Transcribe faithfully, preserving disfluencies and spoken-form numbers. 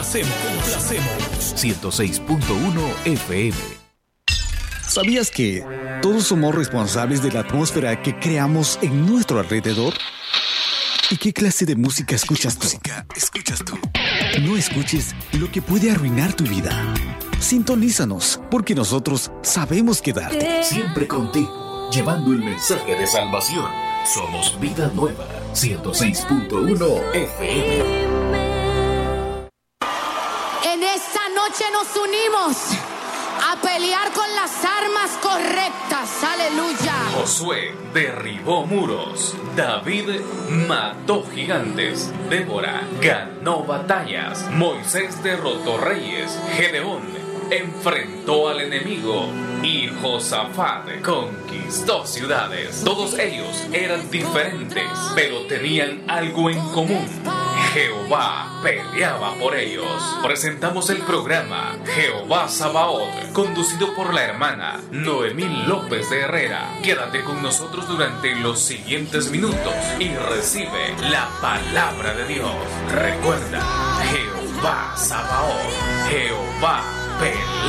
complacemos, complacemos. ciento seis punto uno F M. ¿Sabías que todos somos responsables de la atmósfera que creamos en nuestro alrededor? ¿Y qué clase de música escuchas tú? Música escuchas tú. No escuches lo que puede arruinar tu vida. Sintonízanos, porque nosotros sabemos quedarte. Siempre contigo, llevando el mensaje de salvación. Somos Vida Nueva, ciento seis punto uno F M. En esta noche nos unimos a pelear con las armas correctas. Aleluya. Josué derribó muros. David mató gigantes. Débora ganó batallas. Moisés derrotó reyes. Gedeón enfrentó al enemigo y Josafat conquistó ciudades. Todos ellos eran diferentes, pero tenían algo en común. Jehová peleaba por ellos. Presentamos el programa Jehová Sabaoth, conducido por la hermana Noemí López de Herrera. Quédate con nosotros durante los siguientes minutos y recibe la palabra de Dios. Recuerda, Jehová Sabaoth, Jehová pelea